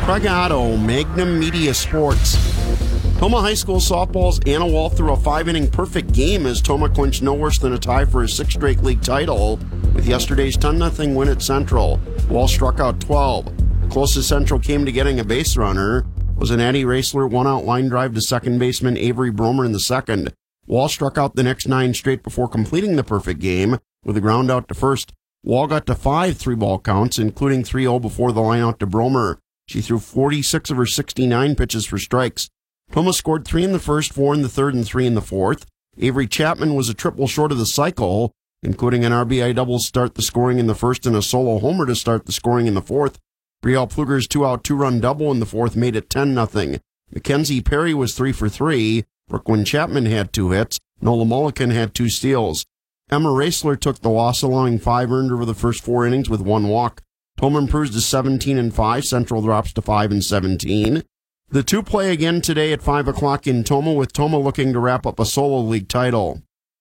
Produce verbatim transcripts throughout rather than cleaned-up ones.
Craig Otto, Magnum Media Sports. Toma High School softball's Anna Wall threw a five-inning perfect game as Toma clinched no worse than a tie for his sixth straight league title with yesterday's ten nothing win at Central. Wall struck out twelve. The closest Central came to getting a base runner was an Addie Racler one-out line drive to second baseman Avery Bromer in the second. Wall struck out the next nine straight before completing the perfect game with a ground out to first. Wall got to five three-ball counts, including three oh before the line out to Bromer. She threw forty-six of her sixty-nine pitches for strikes. Toma scored three in the first, four in the third, and three in the fourth. Avery Chapman was a triple short of the cycle, including an R B I double to start the scoring in the first and a solo homer to start the scoring in the fourth. Brielle Pfluger's two-out, two-run double in the fourth made it ten nothing. Mackenzie Perry was three for three. Brooklyn Chapman had two hits. Nola Mulliken had two steals. Emma Racler took the loss, allowing five earned over the first four innings with one walk. Toma improves to seventeen and five. Central drops to five and seventeen. The two play again today at five o'clock in Toma, with Toma looking to wrap up a solo league title.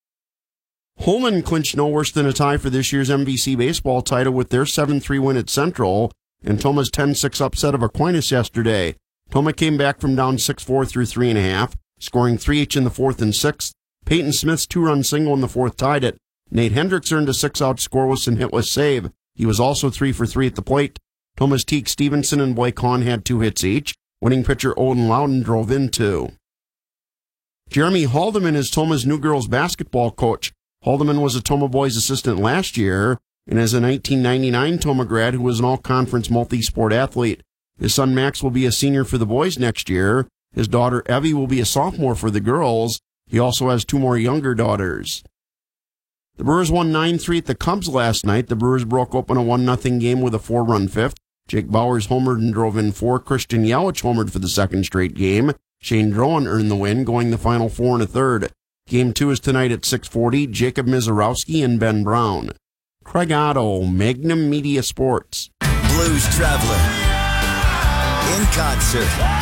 Holman clinched no worse than a tie for this year's M V C baseball title with their seven three win at Central and Toma's ten six upset of Aquinas yesterday. Toma came back from down six four through three and a half, scoring three each in the fourth and sixth. Peyton Smith's two-run single in the fourth tied it. Nate Hendricks earned a six-out scoreless and hitless save. He was also three for three at the plate. Toma's Teek Stevenson and Blake Hahn had two hits each. Winning pitcher Odin Loudon drove in two. Jeremy Haldeman is Toma's new girls basketball coach. Haldeman was a Toma boys assistant last year and is a nineteen ninety-nine Toma grad who was an all-conference multi-sport athlete. His son Max will be a senior for the boys next year. His daughter Evie will be a sophomore for the girls. He also has two more younger daughters. The Brewers won nine three at the Cubs last night. The Brewers broke open a one nothing game with a four-run fifth. Jake Bowers homered and drove in four. Christian Yelich homered for the second straight game. Shane Drowan earned the win, going the final four and a third. Game two is tonight at six forty. Jacob Mizorowski and Ben Brown. Craig Otto, Magnum Media Sports. Blues Traveler. In concert.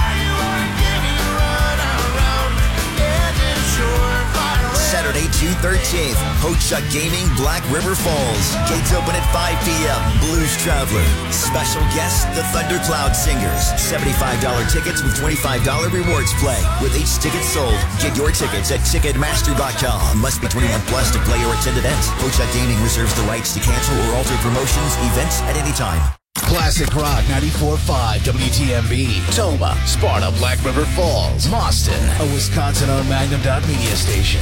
Saturday, June thirteenth, Ho-Chuk Gaming, Black River Falls. Gates open at five p.m. Blues Traveler. Special guests, the Thundercloud Singers. seventy-five dollars tickets with twenty-five dollars rewards play. With each ticket sold, get your tickets at Ticketmaster dot com. Must be twenty-one plus to play or attend events. Ho-Chuk Gaming reserves the rights to cancel or alter promotions, events at any time. Classic Rock ninety-four point five W T M B. Toma, Sparta, Black River Falls, Mauston, a Wisconsin-owned Magnum Media station.